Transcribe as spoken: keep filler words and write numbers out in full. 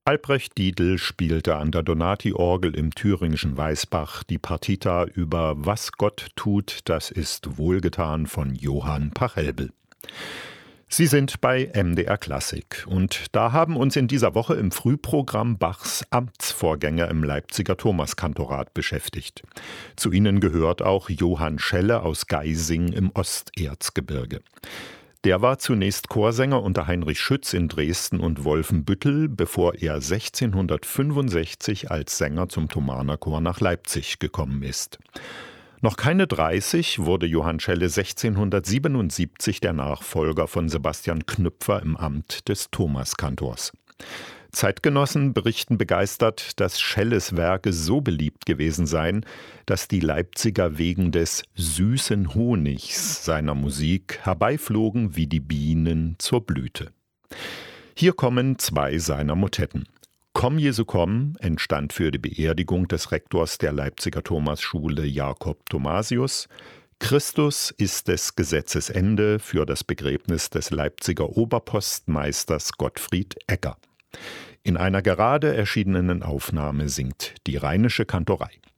Albrecht Dietl spielte an der Donati-Orgel im thüringischen Weißbach die Partita über »Was Gott tut, das ist wohlgetan« von Johann Pachelbel. Sie sind bei M D R Klassik und da haben uns in dieser Woche im Frühprogramm Bachs Amtsvorgänger im Leipziger Thomaskantorat beschäftigt. Zu ihnen gehört auch Johann Schelle aus Geising im Osterzgebirge. Der war zunächst Chorsänger unter Heinrich Schütz in Dresden und Wolfenbüttel, bevor er sechzehnhundertfünfundsechzig als Sänger zum Thomaner Chor nach Leipzig gekommen ist. Noch keine dreißig wurde Johann Schelle sechzehnhundertsiebenundsiebzig der Nachfolger von Sebastian Knüpfer im Amt des Thomaskantors. Zeitgenossen berichten begeistert, dass Schelles Werke so beliebt gewesen seien, dass die Leipziger wegen des süßen Honigs seiner Musik herbeiflogen wie die Bienen zur Blüte. Hier kommen zwei seiner Motetten. »Komm, Jesu, komm« entstand für die Beerdigung des Rektors der Leipziger Thomasschule Jakob Thomasius. »Christus ist des Gesetzes Ende« für das Begräbnis des Leipziger Oberpostmeisters Gottfried Egger. In einer gerade erschienenen Aufnahme singt die Rheinische Kantorei.